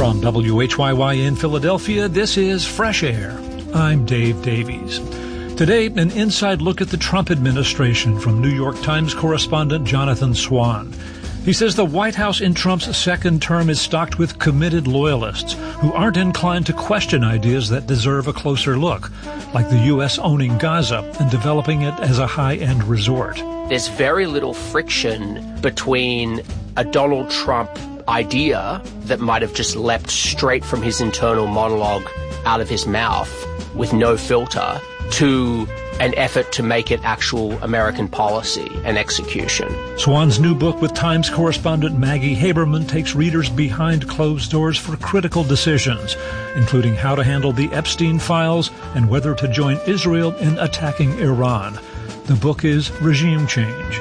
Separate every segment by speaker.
Speaker 1: From WHYY in Philadelphia, this is Fresh Air. I'm Dave Davies. Today, an inside look at the Trump administration from New York Times correspondent Jonathan Swan. He says the White House in Trump's second term is stocked with committed loyalists who aren't inclined to question ideas that deserve a closer look, like the U.S. owning Gaza and developing it as a high-end resort.
Speaker 2: There's very little friction between a Donald Trump idea that might have just leapt straight from his internal monologue out of his mouth with no filter to an effort to make it actual American policy and execution.
Speaker 1: Swan's new book with Times correspondent Maggie Haberman takes readers behind closed doors for critical decisions, including how to handle the Epstein files and whether to join Israel in attacking Iran. The book is Regime Change.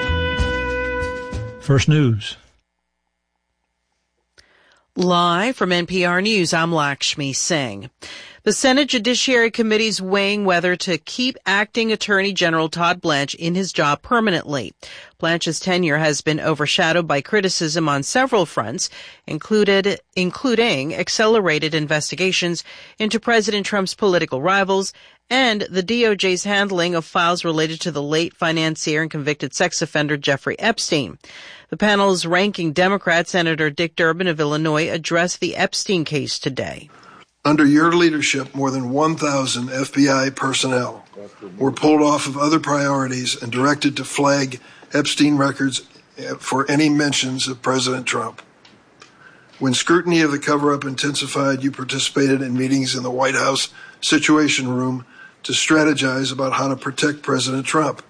Speaker 1: First News.
Speaker 3: Live from NPR News, I'm Lakshmi Singh. The Senate Judiciary Committee is weighing whether to keep acting Attorney General Todd Blanche in his job permanently. Blanche's tenure has been overshadowed by criticism on several fronts, including accelerated investigations into President Trump's political rivals and the DOJ's handling of files related to the late financier and convicted sex offender Jeffrey Epstein. The panel's ranking Democrat, Senator Dick Durbin of Illinois, addressed the Epstein case today.
Speaker 4: Under your leadership, more than 1,000 FBI personnel were pulled off of other priorities and directed to flag Epstein records for any mentions of President Trump. When scrutiny of the cover-up intensified, you participated in meetings in the White House Situation Room to strategize about how to protect President Trump.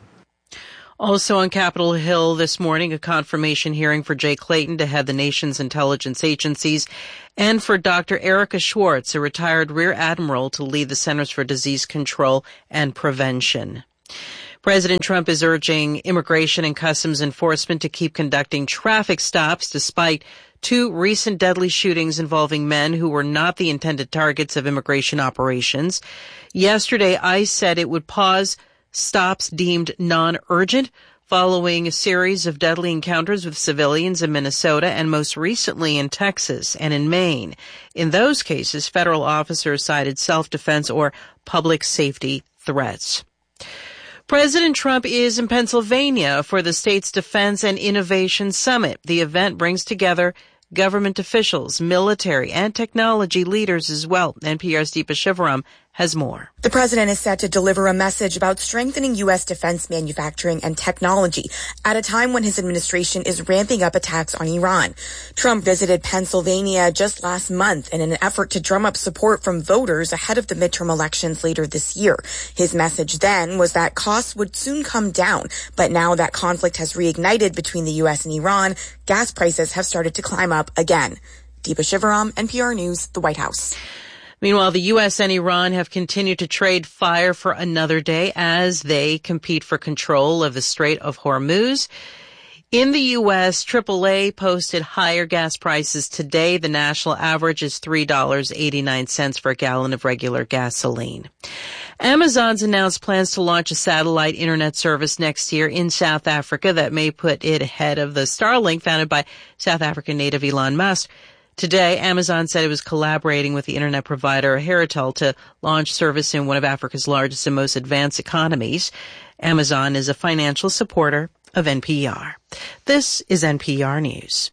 Speaker 3: Also on Capitol Hill this morning, a confirmation hearing for Jay Clayton to head the nation's intelligence agencies and for Dr. Erica Schwartz, a retired Rear Admiral, to lead the Centers for Disease Control and Prevention. President Trump is urging Immigration and Customs Enforcement to keep conducting traffic stops despite two recent deadly shootings involving men who were not the intended targets of immigration operations. Yesterday, ICE said it would pause stops deemed non-urgent following a series of deadly encounters with civilians in Minnesota and most recently in Texas and in Maine. In those cases, federal officers cited self-defense or public safety threats. President Trump is in Pennsylvania for the state's Defense and Innovation Summit. The event brings together government officials, military, and technology leaders as well. NPR's Deepa Shivaram has more.
Speaker 5: The president is set to deliver a message about strengthening U.S. defense manufacturing and technology at a time when his administration is ramping up attacks on Iran. Trump visited Pennsylvania just last month in an effort to drum up support from voters ahead of the midterm elections later this year. His message then was that costs would soon come down, but now that conflict has reignited between the U.S. and Iran, gas prices have started to climb up again. Deepa Shivaram, NPR News, the White House.
Speaker 3: Meanwhile, the U.S. and Iran have continued to trade fire for another day as they compete for control of the Strait of Hormuz. In the U.S., AAA posted higher gas prices today. The national average is $3.89 for a gallon of regular gasoline. Amazon's announced plans to launch a satellite internet service next year in South Africa that may put it ahead of the Starlink founded by South African native Elon Musk. Today, Amazon said it was collaborating with the internet provider Heritel to launch service in one of Africa's largest and most advanced economies. Amazon is a financial supporter of NPR. This is NPR News.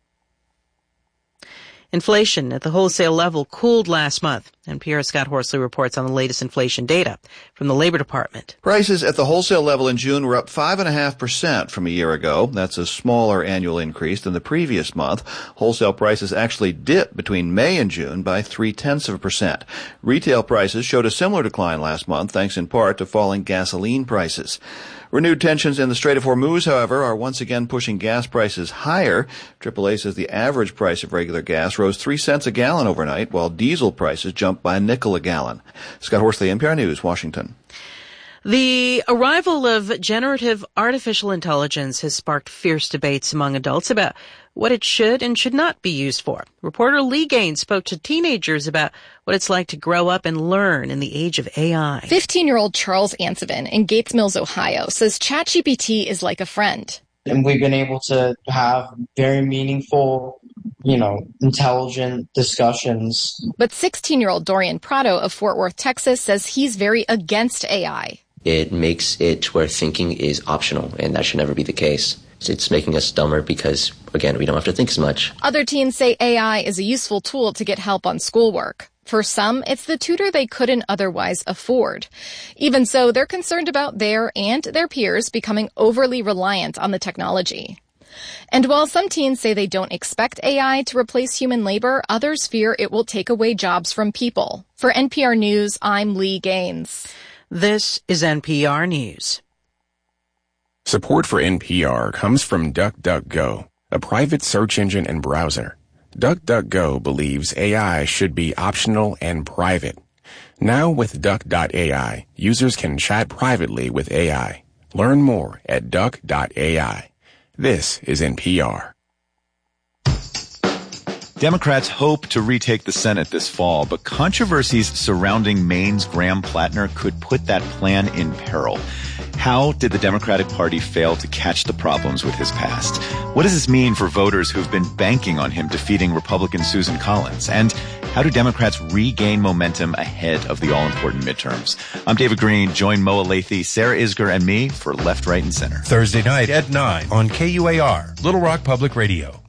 Speaker 3: Inflation at the wholesale level cooled last month. NPR's Scott Horsley reports on the latest inflation data from the Labor Department.
Speaker 6: Prices at the wholesale level in June were up 5.5% from a year ago. That's a smaller annual increase than the previous month. Wholesale prices actually dipped between May and June by 0.3%. Retail prices showed a similar decline last month, thanks in part to falling gasoline prices. Renewed tensions in the Strait of Hormuz, however, are once again pushing gas prices higher. AAA says the average price of regular gas rose 3 cents a gallon overnight, while diesel prices jumped by a nickel a gallon. Scott Horsley, NPR News, Washington.
Speaker 3: The arrival of generative artificial intelligence has sparked fierce debates among adults about what it should and should not be used for. Reporter Lee Gaines spoke to teenagers about what it's like to grow up and learn in the age of AI.
Speaker 7: 15-year-old Charles Ansevin in Gates Mills, Ohio, says ChatGPT is like a friend.
Speaker 8: And we've been able to have very meaningful intelligent discussions.
Speaker 7: But 16-year-old Dorian Prado of Fort Worth, Texas, says he's very against AI.
Speaker 9: It makes it where thinking is optional, and that should never be the case. It's making us dumber because, again, we don't have to think as much.
Speaker 7: Other teens say AI is a useful tool to get help on schoolwork. For some, it's the tutor they couldn't otherwise afford. Even so, they're concerned about their and their peers becoming overly reliant on the technology. And while some teens say they don't expect AI to replace human labor, others fear it will take away jobs from people. For NPR News, I'm Lee Gaines.
Speaker 3: This is NPR News.
Speaker 10: Support for NPR comes from DuckDuckGo, a private search engine and browser. DuckDuckGo believes AI should be optional and private. Now with Duck.ai, users can chat privately with AI. Learn more at Duck.ai. This is NPR.
Speaker 11: Democrats hope to retake the Senate this fall, but controversies surrounding Maine's Graham Plattner could put that plan in peril. How did the Democratic Party fail to catch the problems with his past? What does this mean for voters who've been banking on him defeating Republican Susan Collins? And how do Democrats regain momentum ahead of the all-important midterms? I'm David Green. Join Moa Lathy, Sarah Isger, and me for Left, Right, and Center.
Speaker 12: Thursday night at 9 on KUAR, Little Rock Public Radio.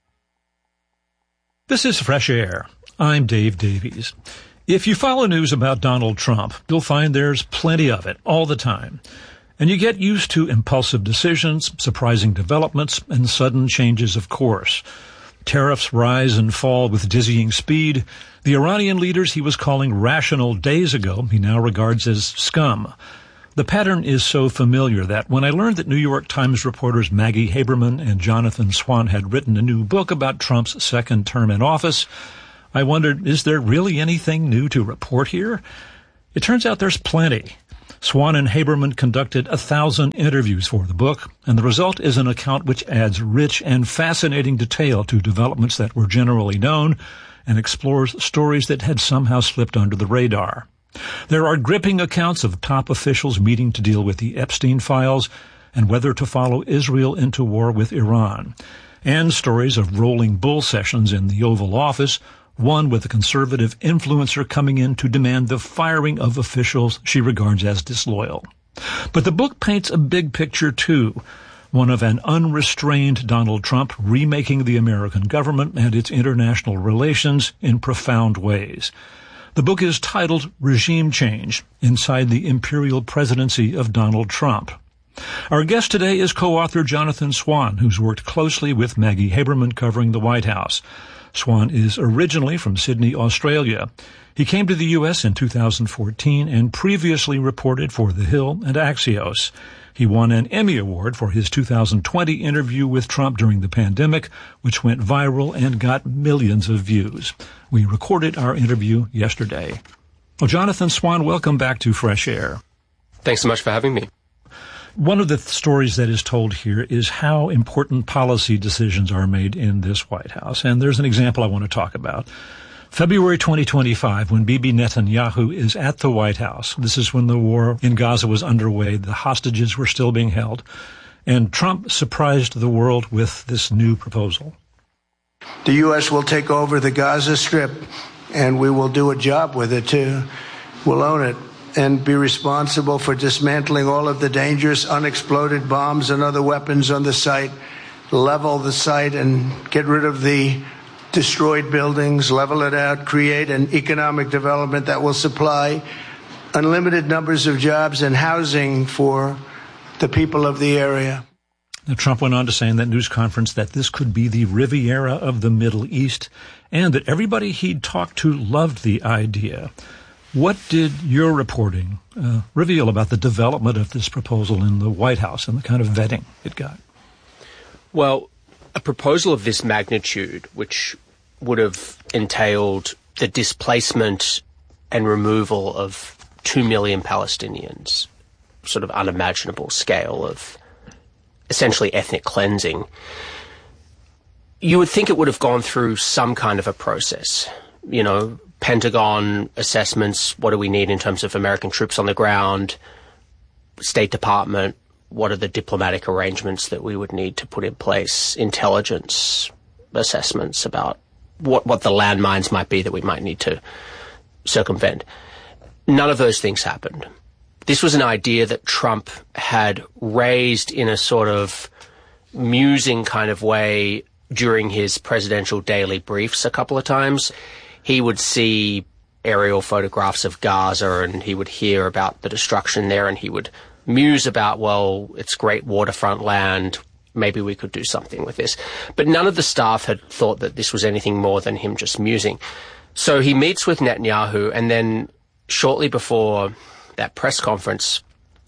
Speaker 1: This is Fresh Air. I'm Dave Davies. If you follow news about Donald Trump, you'll find there's plenty of it all the time. And you get used to impulsive decisions, surprising developments, and sudden changes of course. Tariffs rise and fall with dizzying speed. The Iranian leaders he was calling rational days ago, he now regards as scum. The pattern is so familiar that when I learned that New York Times reporters Maggie Haberman and Jonathan Swan had written a new book about Trump's second term in office, I wondered, is there really anything new to report here? It turns out there's plenty. Swan and Haberman conducted 1,000 interviews for the book, and the result is an account which adds rich and fascinating detail to developments that were generally known and explores stories that had somehow slipped under the radar. There are gripping accounts of top officials meeting to deal with the Epstein files and whether to follow Israel into war with Iran, and stories of rolling bull sessions in the Oval Office, one with a conservative influencer coming in to demand the firing of officials she regards as disloyal. But the book paints a big picture, too, one of an unrestrained Donald Trump remaking the American government and its international relations in profound ways. The book is titled Regime Change: Inside the Imperial Presidency of Donald Trump. Our guest today is co-author Jonathan Swan, who's worked closely with Maggie Haberman covering the White House. Swan is originally from Sydney, Australia. He came to the U.S. in 2014 and previously reported for The Hill and Axios. He won an Emmy Award for his 2020 interview with Trump during the pandemic, which went viral and got millions of views. We recorded our interview yesterday. Well, Jonathan Swan, welcome back to Fresh Air.
Speaker 2: Thanks so much for having me.
Speaker 1: One of the stories that is told here is how important policy decisions are made in this White House. And there's an example I want to talk about. February 2025, when Bibi Netanyahu is at the White House. This is when the war in Gaza was underway. The hostages were still being held. And Trump surprised the world with this new proposal.
Speaker 13: The U.S. will take over the Gaza Strip, and we will do a job with it, too. We'll own it and be responsible for dismantling all of the dangerous unexploded bombs and other weapons on the site, level the site and get rid of the destroyed buildings, level it out, create an economic development that will supply unlimited numbers of jobs and housing for the people of the area.
Speaker 1: Now, Trump went on to say in that news conference that this could be the Riviera of the Middle East and that everybody he'd talked to loved the idea. What did your reporting reveal about the development of this proposal in the White House and the kind of vetting it got?
Speaker 2: Well, a proposal of this magnitude, which would have entailed the displacement and removal of 2 million Palestinians, sort of unimaginable scale of essentially ethnic cleansing, you would think it would have gone through some kind of a process, you know, Pentagon assessments, what do we need in terms of American troops on the ground, State Department, what are the diplomatic arrangements that we would need to put in place, intelligence, assessments about what the landmines might be that we might need to circumvent. None of those things happened. This was an idea that Trump had raised in a sort of musing kind of way during his presidential daily briefs a couple of times. He would see aerial photographs of Gaza and he would hear about the destruction there and he would muse about, well, it's great waterfront land, maybe we could do something with this. But none of the staff had thought that this was anything more than him just musing. So he meets with Netanyahu, and then shortly before that press conference,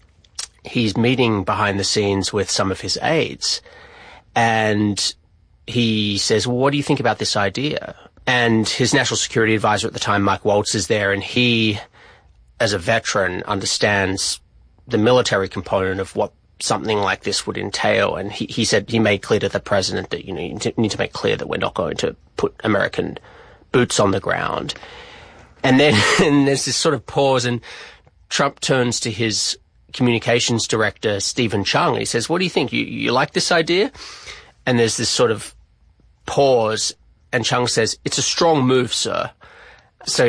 Speaker 2: he's meeting behind the scenes with some of his aides. And he says, well, what do you think about this idea? And his national security advisor at the time, Mike Waltz, is there, and he, as a veteran, understands the military component of what something like this would entail. And he said, he made clear to the president that, you need to make clear that we're not going to put American boots on the ground. And then and there's this sort of pause, and Trump turns to his communications director, Stephen Chung, and he says, what do you think? You like this idea? And there's this sort of pause, and Chung says, it's a strong move, sir. So,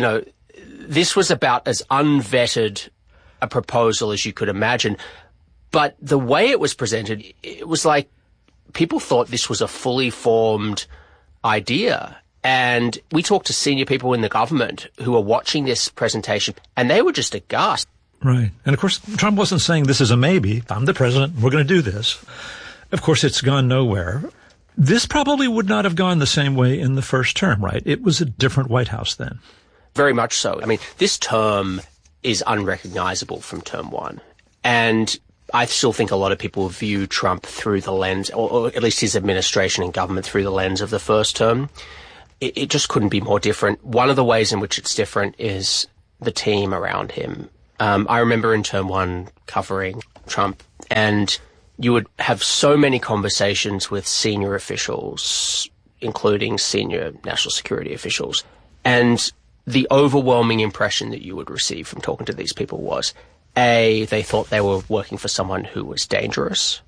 Speaker 2: this was about as unvetted a proposal as you could imagine. But the way it was presented, it was like people thought this was a fully formed idea. And we talked to senior people in the government who were watching this presentation, and they were just aghast.
Speaker 1: Right. And, of course, Trump wasn't saying this is a maybe. I'm the president. We're going to do this. Of course, it's gone nowhere. This probably would not have gone the same way in the first term, right? It was a different White House then.
Speaker 2: Very much so. I mean, this term is unrecognizable from term one. And I still think a lot of people view Trump through the lens, or at least his administration and government through the lens of the first term. It just couldn't be more different. One of the ways in which it's different is the team around him. I remember in term one covering Trump, and you would have so many conversations with senior officials, including senior national security officials. And the overwhelming impression that you would receive from talking to these people was, A, they thought they were working for someone who was dangerous,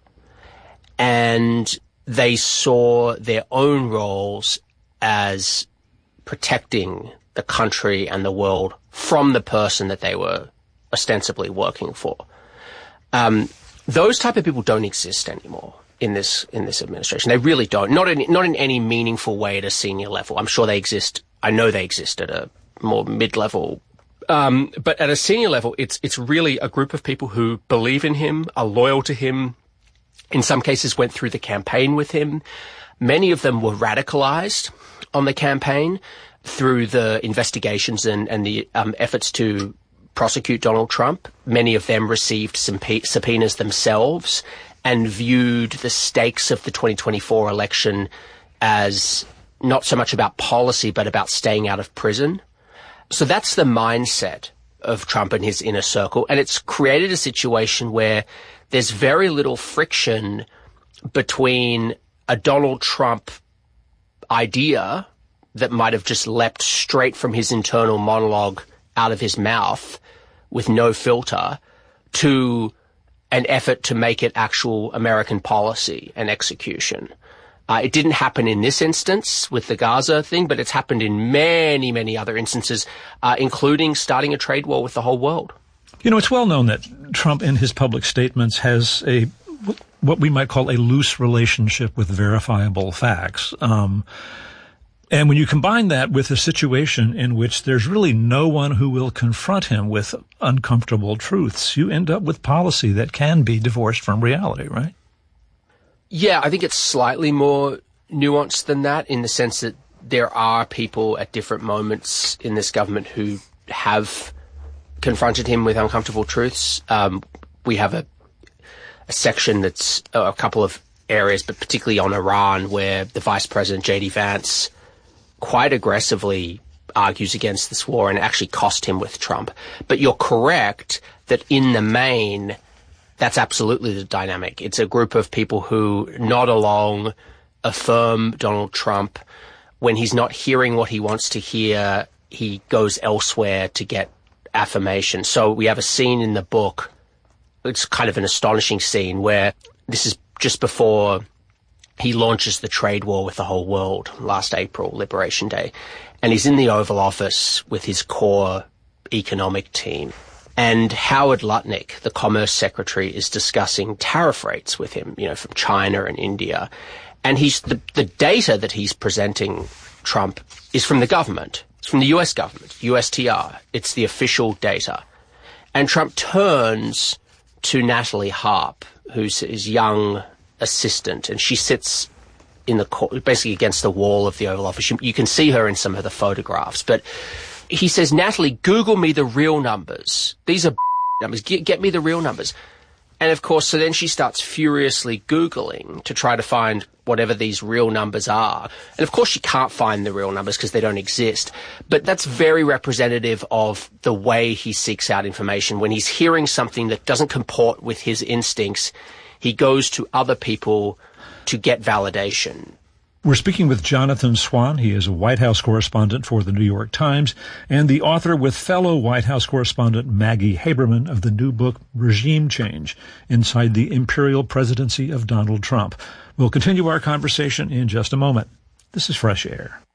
Speaker 2: and they saw their own roles as protecting the country and the world from the person that they were ostensibly working for. Those type of people don't exist anymore in this administration. They really don't. Not in any meaningful way at a senior level. I'm sure they exist. I know they exist at a more mid-level. But at a senior level, it's really a group of people who believe in him, are loyal to him, in some cases went through the campaign with him. Many of them were radicalized on the campaign through the investigations and the efforts to prosecute Donald Trump. Many of them received subpoenas themselves and viewed the stakes of the 2024 election as not so much about policy, but about staying out of prison. So that's the mindset of Trump and his inner circle. And it's created a situation where there's very little friction between a Donald Trump idea that might have just leapt straight from his internal monologue out of his mouth with no filter to an effort to make it actual American policy and execution. It didn't happen in this instance with the Gaza thing, but it's happened in many, many other instances, including starting a trade war with the whole world.
Speaker 1: It's well known that Trump in his public statements has what we might call a loose relationship with verifiable facts. And when you combine that with a situation in which there's really no one who will confront him with uncomfortable truths, you end up with policy that can be divorced from reality, right?
Speaker 2: Yeah, I think it's slightly more nuanced than that in the sense that there are people at different moments in this government who have confronted him with uncomfortable truths. We have a section that's a couple of areas, but particularly on Iran, where the Vice President, J.D. Vance, quite aggressively argues against this war and actually cost him with Trump. But you're correct that in the main, that's absolutely the dynamic. It's a group of people who nod along, affirm Donald Trump. When he's not hearing what he wants to hear, he goes elsewhere to get affirmation. So we have a scene in the book, it's kind of an astonishing scene, where this is just before He launches the trade war with the whole world last April, Liberation Day. And he's in the Oval Office with his core economic team. And Howard Lutnick, the Commerce Secretary, is discussing tariff rates with him, from China and India. And the data that he's presenting Trump is from the government. It's from the US government, USTR. It's the official data. And Trump turns to Natalie Harp, who's his young assistant, and she sits in basically against the wall of the Oval Office. You can see her in some of the photographs, but he says, Natalie, Google me the real numbers. These are numbers. Get me the real numbers. And of course, so then she starts furiously Googling to try to find whatever these real numbers are. And of course, she can't find the real numbers because they don't exist. But that's very representative of the way he seeks out information. When he's hearing something that doesn't comport with his instincts, he goes to other people to get validation.
Speaker 1: We're speaking with Jonathan Swan. He is a White House correspondent for the New York Times and the author with fellow White House correspondent Maggie Haberman of the new book Regime Change, Inside the Imperial Presidency of Donald Trump. We'll continue our conversation in just a moment. This is Fresh Air.